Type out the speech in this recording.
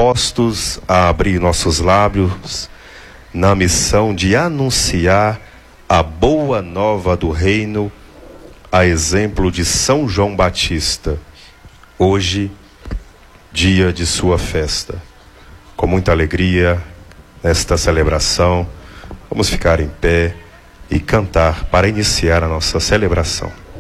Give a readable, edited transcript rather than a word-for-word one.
dispostos a abrir nossos lábios na missão de anunciar a boa nova do reino, a exemplo de São João Batista, hoje, dia de sua festa. Com muita alegria, nesta celebração, vamos ficar em pé e cantar para iniciar a nossa celebração.